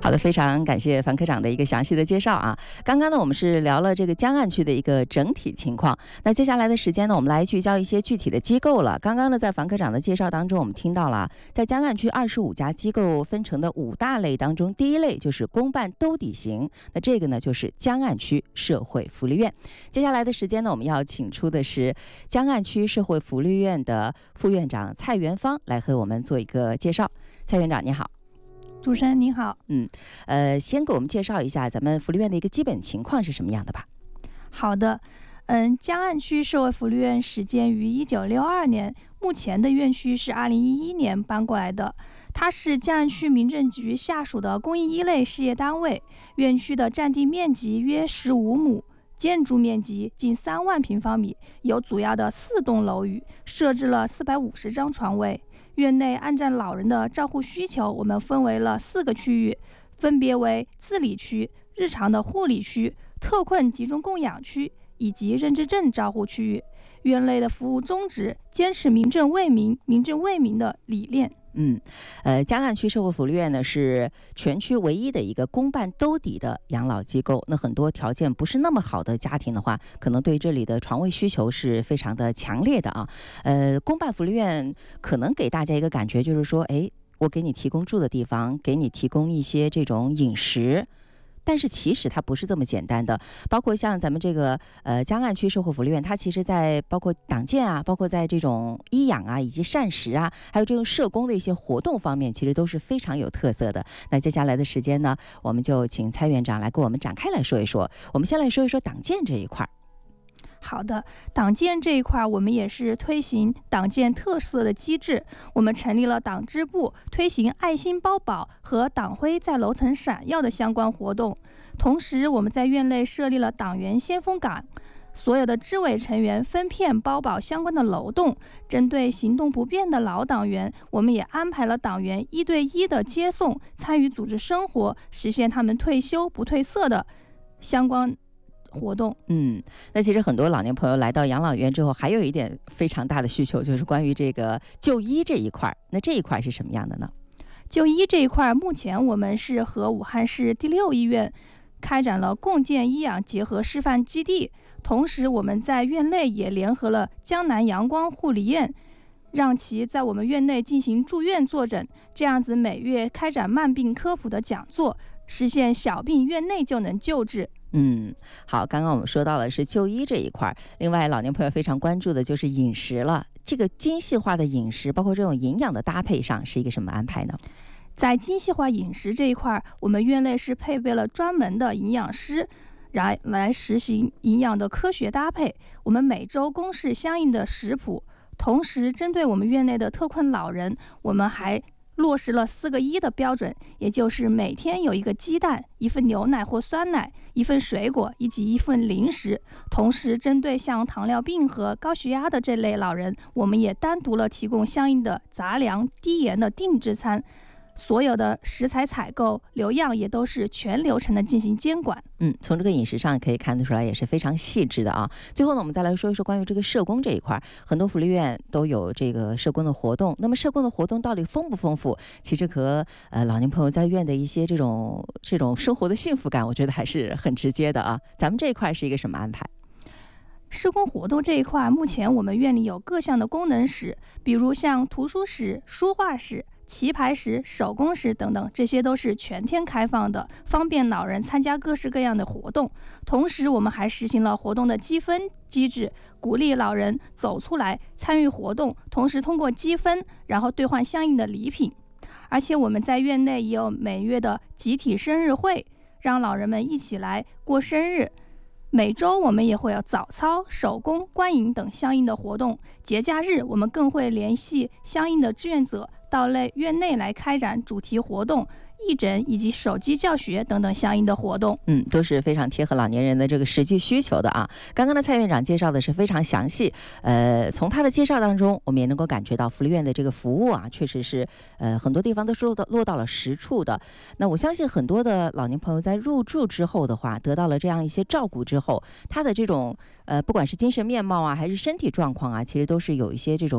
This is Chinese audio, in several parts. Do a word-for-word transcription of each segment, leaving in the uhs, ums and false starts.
好的，非常感谢樊科长的一个详细的介绍啊。刚刚呢，我们是聊了这个江岸区的一个整体情况。那接下来的时间呢，我们来聚焦一些具体的机构了。刚刚呢，在樊科长的介绍当中，我们听到了在江岸区二十五家机构分成的五大类当中，第一类就是公办兜底型。那这个呢，就是江岸区社会福利院。接下来的时间呢，我们要请出的是江岸区社会福利院的副院长蔡元芳来和我们做一个介绍。蔡院长，你好。 主持人您好。 嗯，呃，先给我们介绍一下咱们福利院的一个基本情况是什么样的吧。 好的，嗯，江岸区社会福利院始建于一九六二年，目前的院区是二零一一年搬过来的。它是江岸区民政局下属的公益一类事业单位，院区的占地面积约十五亩。建筑面积近三万平方米，有主要的四栋楼宇，设置了四百五十张床位。院内按照老人的照护需求，我们分为了四个区域，分别为自理区、日常的护理区、特困集中供养区以及认知症照护区域。院内的服务宗旨坚持民政为民、民政为民的理念。 嗯，呃，江岸区社会福利院呢是全区唯一的一个公办兜底的养老机构。那很多条件不是那么好的家庭的话，可能对这里的床位需求是非常的强烈的啊。呃，公办福利院可能给大家一个感觉就是说，哎，我给你提供住的地方，给你提供一些这种饮食。但是其实它不是这么简单的，包括像咱们这个呃江岸区社会福利院，它其实在包括党建啊，包括在这种医养啊，以及膳食啊，还有这种社工的一些活动方面，其实都是非常有特色的。那接下来的时间呢，我们就请蔡院长来给我们展开来说一说。我们先来说一说党建这一块。 好的，党建这一块我们也是推行党建特色的机制，我们成立了党支部，推行爱心包保和党徽在楼层闪耀的相关活动。同时我们在院内设立了党员先锋岗，所有的支委成员分片包保相关的楼栋。针对行动不便的老党员，我们也安排了党员一对一的接送，参与组织生活，实现他们退休不褪色的相关活动。 嗯，那其实很多老年朋友来到养老院之后，还有一点非常大的需求，就是关于这个就医这一块。那这一块是什么样的呢？ 就医这一块，目前我们是和武汉市第六医院开展了共建医养结合示范基地，同时我们在院内也联合了江南阳光护理院，让其在我们院内进行住院坐诊，这样子每月开展慢病科普的讲座，实现小病院内就能救治。 嗯，好，刚刚我们说到的是就医这一块，另外老年朋友非常关注的就是饮食了。这个精细化的饮食，包括这种营养的搭配上，是一个什么安排呢？ 在精细化饮食这一块，我们院内是配备了专门的营养师，来来实行营养的科学搭配。我们每周公示相应的食谱，同时针对我们院内的特困老人，我们还落实了四个一的标准，也就是每天有一个鸡蛋、一份牛奶或酸奶、一份水果以及一份零食。同时针对像糖尿病和高血压的这类老人，我们也单独了提供相应的杂粮低盐的定制餐。所有的食材采购留样也都是全流程的进行监管。 嗯，从这个饮食上可以看得出来，也是非常细致的啊。最后呢，我们再来说一说关于这个社工这一块，很多福利院都有这个社工的活动。那么社工的活动到底丰不丰富？其实和呃老年朋友在院的一些这种这种生活的幸福感，我觉得还是很直接的啊。咱们这一块是一个什么安排？ 社工活动这一块，目前我们院里有各项的功能室，比如像图书室、书画室、棋牌室、手工室等等，这些都是全天开放的，方便老人参加各式各样的活动。同时我们还实行了活动的积分机制，鼓励老人走出来参与活动，同时通过积分然后兑换相应的礼品。而且我们在院内也有每月的集体生日会，让老人们一起来过生日。每周我们也会有早操、手工、观影等相应的活动。节假日我们更会联系相应的志愿者到内院内来开展主题活动、义诊以及手机教学等等相应的活动。 嗯，都是非常贴合老年人的这个实际需求的啊。刚刚的蔡院长介绍的是非常详细，呃，从他的介绍当中，我们也能够感觉到福利院的这个服务啊，确实是呃很多地方都是落到落到了实处的。那我相信很多的老年朋友在入住之后的话，得到了这样一些照顾之后，他的这种呃不管是精神面貌啊，还是身体状况啊，其实都是有一些这种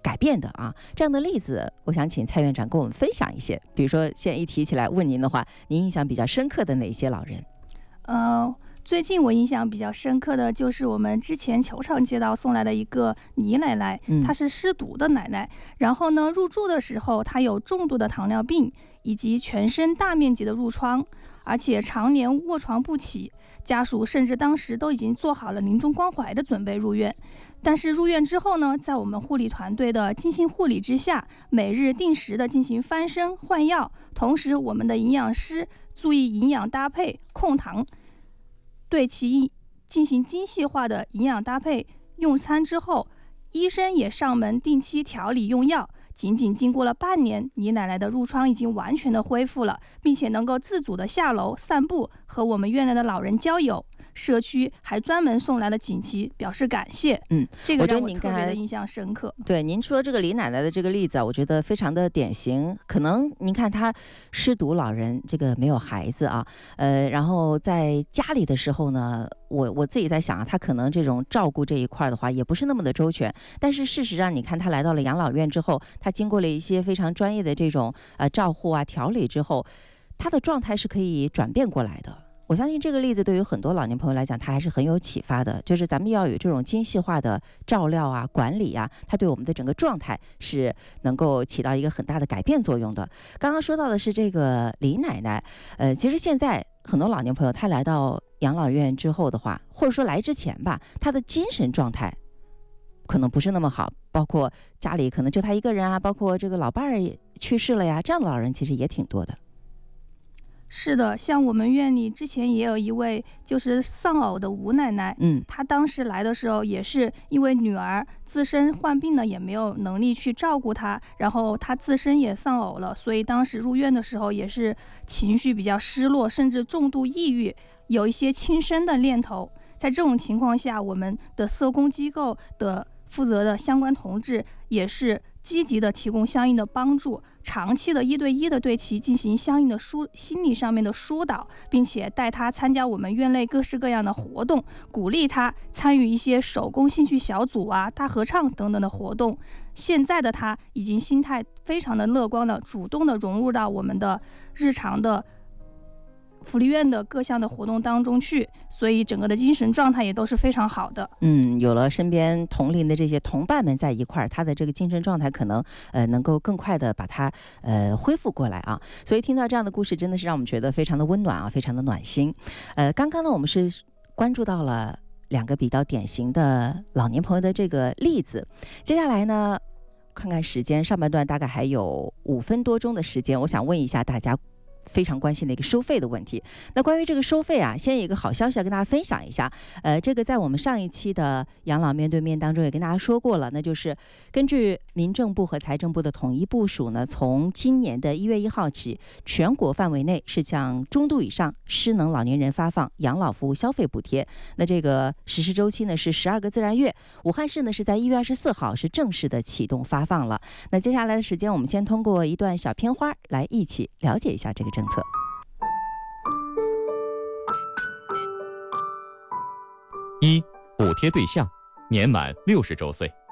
改变的啊，这样的例子，我想请蔡院长跟我们分享一些。比如说，现在一提起来问您的话，您印象比较深刻的哪些老人？ 呃，最近我印象比较深刻的就是我们之前球场街道送来的一个倪奶奶，她是失独的奶奶。嗯、然后呢，入住的时候她有重度的糖尿病，以及全身大面积的褥疮，而且常年卧床不起。家属甚至当时都已经做好了临终关怀的准备入院，但是入院之后呢，在我们护理团队的精心护理之下，每日定时的进行翻身换药，同时我们的营养师注意营养搭配控糖，对其进行精细化的营养搭配。用餐之后，医生也上门定期调理用药。仅仅经过了半年，倪奶奶的褥疮已经完全的恢复了，并且能够自主的下楼散步，和我们院内的老人交友。社区还专门送来了锦旗，表示感谢。 嗯， 这个让我特别的印象深刻。 对，您说这个李奶奶的这个例子啊，我觉得非常的典型。可能您看她失独老人，这个没有孩子啊，呃，然后在家里的时候呢，我我自己在想啊，她可能这种照顾这一块的话，也不是那么的周全。但是事实上，你看她来到了养老院之后，她经过了一些非常专业的这种呃照护啊、调理之后，她的状态是可以转变过来的。我相信这个例子对于很多老年朋友来讲，它还是很有启发的。就是咱们要有这种精细化的照料啊、管理啊，它对我们的整个状态是能够起到一个很大的改变作用的。刚刚说到的是这个李奶奶，呃，其实现在很多老年朋友他来到养老院之后的话，或者说来之前吧，他的精神状态可能不是那么好，包括家里可能就他一个人啊，包括这个老伴儿也去世了呀，这样的老人其实也挺多的。 是的，像我们院里之前也有一位就是丧偶的吴奶奶， 嗯， 她当时来的时候也是因为女儿自身患病呢，也没有能力去照顾她，然后她自身也丧偶了，所以当时入院的时候也是情绪比较失落，甚至重度抑郁，有一些轻生的念头。在这种情况下，我们的社工机构的负责的相关同志也是积极的提供相应的帮助，长期的一对一的对其进行相应的疏心理上面的疏导，并且带他参加我们院内各式各样的活动，鼓励他参与一些手工兴趣小组啊、大合唱等等的活动。现在的他已经心态非常的乐观了，主动的融入到我们的日常的福利院的各项的活动当中去，所以整个的精神状态也都是非常好的。 嗯，有了身边同龄的这些同伴们在一块儿，他的这个精神状态可能呃能够更快的把它呃恢复过来啊。所以听到这样的故事，真的是让我们觉得非常的温暖啊，非常的暖心。呃，刚刚呢我们是关注到了两个比较典型的老年朋友的这个例子，接下来呢看看时间，上半段大概还有五分多钟的时间，我想问一下大家非常关心的一个收费的问题。那关于这个收费啊，先有一个好消息要跟大家分享一下。呃，这个在我们上一期的养老面对面当中也跟大家说过了，那就是根据民政部和财政部的统一部署呢，从今年的一月一号起，全国范围内是向中度以上失能老年人发放养老服务消费补贴。那这个实施周期呢是十二个自然月，武汉市呢是在一月二十四号是正式的启动发放了。那接下来的时间，我们先通过一段小片花来一起了解一下这个政策。 一、补贴对象年满六十周岁。